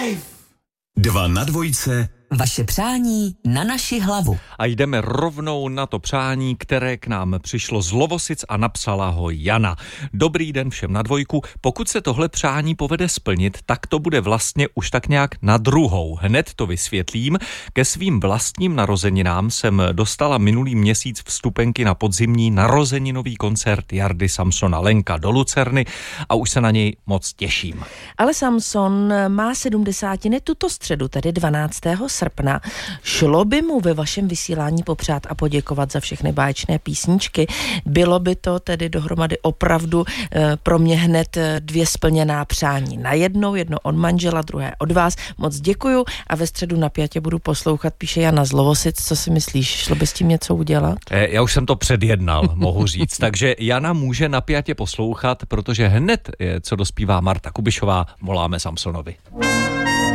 Dva na dvojce. Vaše přání na naši hlavu. A jdeme rovnou na to přání, které k nám přišlo z Lovosic a napsala ho Jana. Dobrý den všem na dvojku. Pokud se tohle přání povede splnit, tak to bude vlastně už tak nějak na druhou. Hned to vysvětlím. Ke svým vlastním narozeninám jsem dostala minulý měsíc vstupenky na podzimní narozeninový koncert Jardy Samsona Lenka do Lucerny a už se na něj moc těším. Ale Samson má 70. tuto středu, tedy 12. srpna. Šlo by mu ve vašem vysílání popřát a poděkovat za všechny báječné písničky? Bylo by to tedy dohromady opravdu pro mě hned dvě splněná přání. Najednou, jedno od manžela, druhé od vás. Moc děkuju a ve středu napjatě budu poslouchat, píše Jana z Lovosic. Co si myslíš? Šlo by s tím něco udělat? Já už jsem to předjednal, mohu říct. Takže Jana může napjatě poslouchat, protože hned, co dospívá Marta Kubišová, voláme Samsonovi.